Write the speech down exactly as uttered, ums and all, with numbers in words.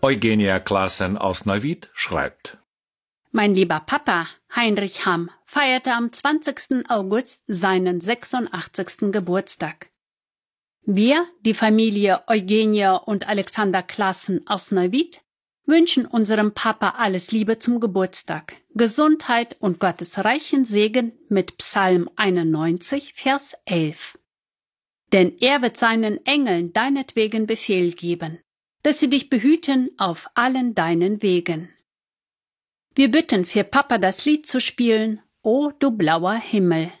Eugenia Klassen aus Neuwied schreibt: Mein lieber Papa, Heinrich Hamm, feierte am zwanzigsten August seinen sechsundachtzigsten Geburtstag. Wir, die Familie Eugenia und Alexander Klassen aus Neuwied, wünschen unserem Papa alles Liebe zum Geburtstag, Gesundheit und Gottes reichen Segen mit Psalm einundneunzig, Vers elf. Denn er wird seinen Engeln deinetwegen Befehl geben, dass sie dich behüten auf allen deinen Wegen. Wir bitten für Papa das Lied zu spielen, O du blauer Himmel.